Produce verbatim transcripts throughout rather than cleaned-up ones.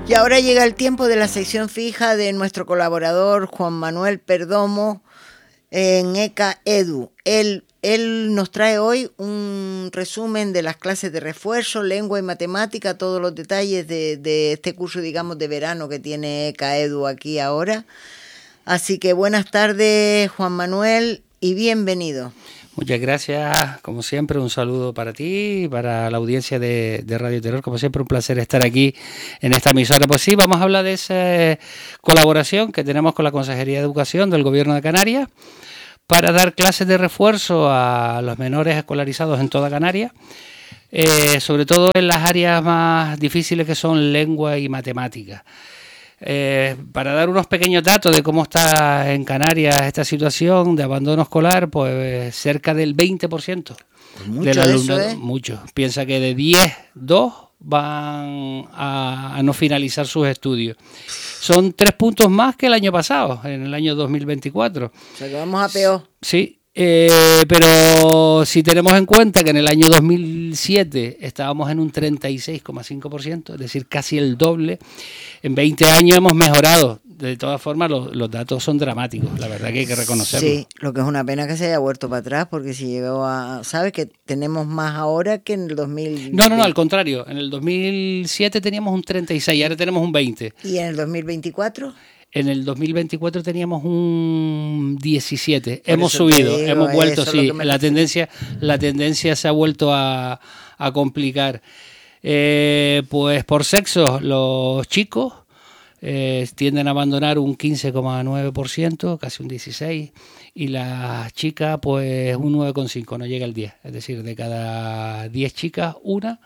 Y ahora llega el tiempo de la sección fija de nuestro colaborador Juan Manuel Perdomo en ECA Edu. Él, él nos trae hoy un resumen de las clases de refuerzo, lengua y matemática, todos los detalles de, de este curso, digamos, de verano que tiene ECA Edu aquí ahora. Así que buenas tardes, Juan Manuel, y bienvenido. Muchas gracias, como siempre, un saludo para ti y para la audiencia de, de Radio Terror. Como siempre, un placer estar aquí en esta emisora. Pues sí, vamos a hablar de esa colaboración que tenemos con la Consejería de Educación del Gobierno de Canarias para dar clases de refuerzo a los menores escolarizados en toda Canarias, eh, sobre todo en las áreas más difíciles que son lengua y matemáticas. Eh, para dar unos pequeños datos de cómo está en Canarias esta situación de abandono escolar, pues cerca del veinte por ciento pues mucho del alumnado, eso, ¿eh? mucho. Piensa que de diez, dos van a, a no finalizar sus estudios. Son tres puntos más que el año pasado, en el año dos mil veinticuatro. O sea que vamos a peor. Sí. Eh, pero si tenemos en cuenta que en el año dos mil siete estábamos en un treinta y seis coma cinco por ciento, es decir, casi el doble, en veinte años hemos mejorado. De todas formas, los, los datos son dramáticos, la verdad que hay que reconocerlo. Sí, lo que es una pena que se haya vuelto para atrás, porque si llegó a... ¿Sabes que tenemos más ahora que en el dos mil? No, no, no, al contrario. En el dos mil siete teníamos un treinta y seis, ahora tenemos un veinte. ¿Y en el dos mil veinticuatro? En el dos mil veinticuatro teníamos un diecisiete. Por hemos subido, digo, hemos vuelto, sí. La tendencia, la tendencia se ha vuelto a, a complicar. Eh, pues por sexo, los chicos eh, tienden a abandonar un quince coma nueve por ciento, casi un dieciséis por ciento, y las chicas pues un nueve coma cinco por ciento, no llega al diez por ciento. Es decir, de cada diez chicas, una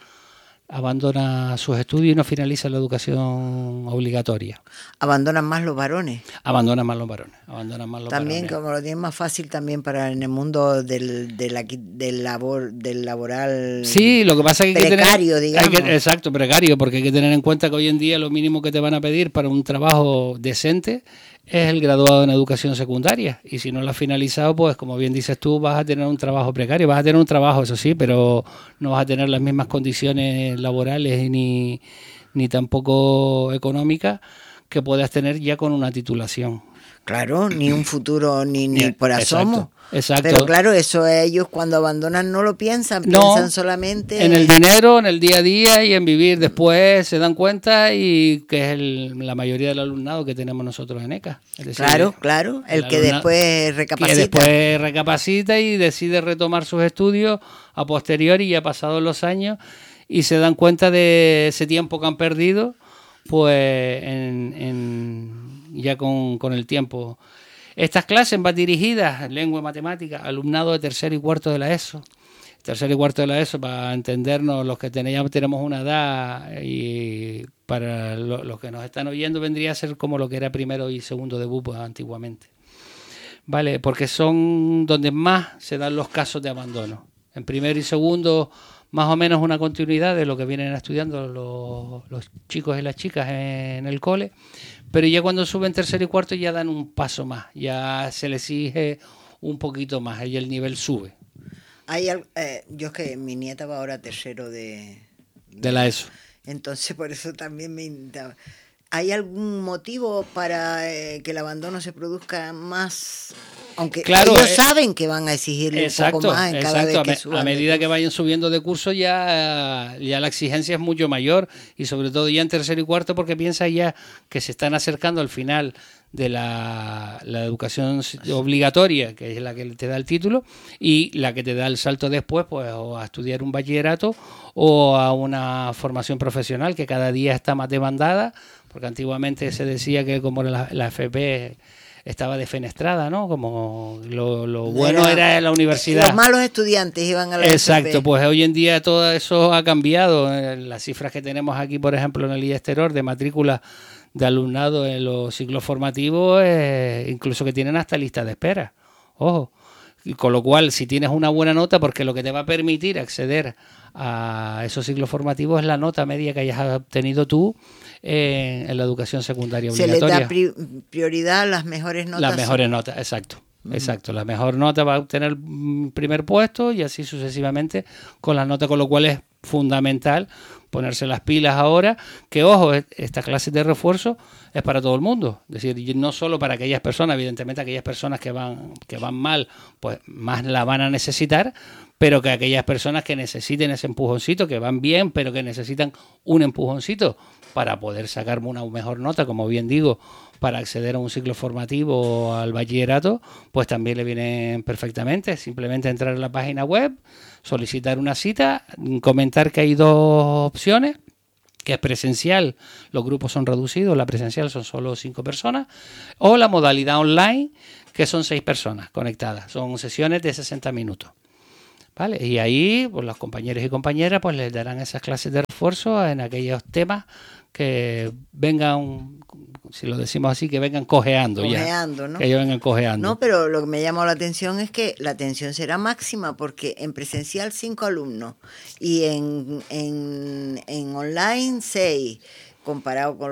abandona sus estudios y no finaliza la educación obligatoria. ¿Abandonan más los varones? Abandonan más los varones. Abandonan más los también, varones. como lo tienen más fácil también para en el mundo del, del, del, labor, del laboral. Sí, lo que pasa es que precario, hay que tener, digamos. Hay que, exacto, precario, porque hay que tener en cuenta que hoy en día lo mínimo que te van a pedir para un trabajo decente es el graduado en educación secundaria, y si no lo has finalizado, pues como bien dices tú, vas a tener un trabajo precario, vas a tener un trabajo, eso sí, pero no vas a tener las mismas condiciones laborales ni, ni tampoco económicas que puedas tener ya con una titulación. Claro, ni un futuro ni, ni por asomo. Exacto, exacto. Pero claro, eso ellos cuando abandonan no lo piensan, no, piensan solamente en el dinero, en el día a día y en vivir. Después se dan cuenta, y que es el, la mayoría del alumnado que tenemos nosotros en ECA. Es decir, claro, claro, el, el que después recapacita. Que después recapacita y decide retomar sus estudios a posteriori, ya pasados los años, y se dan cuenta de ese tiempo que han perdido, pues en, en ya con, con el tiempo. Estas clases van dirigidas, lengua y matemática, alumnado de tercero y cuarto de la ESO. Tercero y cuarto de la ESO, para entendernos, los que teníamos, tenemos una edad, y para lo, los que nos están oyendo vendría a ser como lo que era primero y segundo de B U P antiguamente. Vale, porque son donde más se dan los casos de abandono. En primero y segundo, más o menos una continuidad de lo que vienen estudiando los, los chicos y las chicas en el cole, pero ya cuando suben tercero y cuarto ya dan un paso más, ya se les exige un poquito más y el nivel sube. Hay, eh, yo es que mi nieta va ahora a tercero de, de... de la ESO. Entonces por eso también me... ¿Hay algún motivo para eh, que el abandono se produzca más? Aunque claro, ellos eh, saben que van a exigirle exacto, un poco más en exacto, cada vez que a, suban. A medida que vayan subiendo de curso ya, ya la exigencia es mucho mayor, y sobre todo ya en tercero y cuarto, porque piensa ya que se están acercando al final de la, la educación obligatoria, que es la que te da el título, y la que te da el salto después, pues o a estudiar un bachillerato o a una formación profesional que cada día está más demandada, porque antiguamente se decía que como la, la F P estaba defenestrada, ¿no? Como lo, lo bueno era, era la universidad. Los malos estudiantes iban a la Exacto, F P. Pues hoy en día todo eso ha cambiado. Las cifras que tenemos aquí, por ejemplo, en el I E S Terror, de matrícula de alumnado en los ciclos formativos, eh, incluso que tienen hasta lista de espera. Ojo. Y con lo cual, si tienes una buena nota, porque lo que te va a permitir acceder a esos ciclos formativos es la nota media que hayas obtenido tú en, en la educación secundaria obligatoria. Se les da pri- prioridad a las mejores notas. Las mejores notas, exacto. Uh-huh. Exacto, la mejor nota va a obtener primer puesto y así sucesivamente con las notas, con lo cual es fundamental ponerse las pilas ahora, que ojo, esta clase de refuerzo es para todo el mundo, es decir, no solo para aquellas personas, evidentemente aquellas personas que van, que van mal, pues más la van a necesitar, pero que aquellas personas que necesiten ese empujoncito, que van bien, pero que necesitan un empujoncito para poder sacar una mejor nota, como bien digo, para acceder a un ciclo formativo o al bachillerato, pues también le vienen perfectamente. Simplemente entrar en la página web, solicitar una cita, comentar que hay dos opciones, que es presencial, los grupos son reducidos, la presencial son solo cinco personas, o la modalidad online, que son seis personas conectadas, son sesiones de sesenta minutos. ¿Vale? Y ahí pues, los compañeros y compañeras pues les darán esas clases de refuerzo en aquellos temas que vengan, si lo decimos así, que vengan cojeando, cojeando ya, ¿no? que ellos vengan cojeando. No, pero lo que me llamó la atención es que la atención será máxima porque en presencial cinco alumnos y en, en, en online seis, comparado con